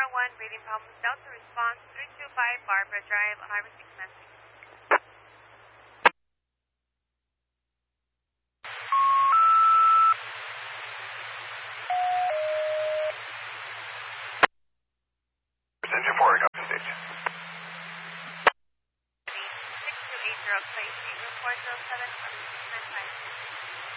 1, breathing problems, Delta response, 325 Barbara Drive, Ohio 6 message.